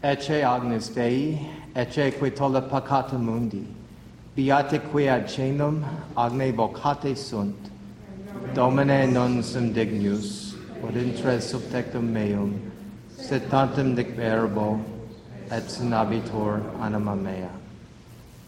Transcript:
Ecce agnus Dei, ecce qui tolle peccata mundi, beate qui ad caelum agne vocate sunt, Domine non sum dignus, quod intre subtectum meum, sed tantum dic verbo, et sinabitur anima mea.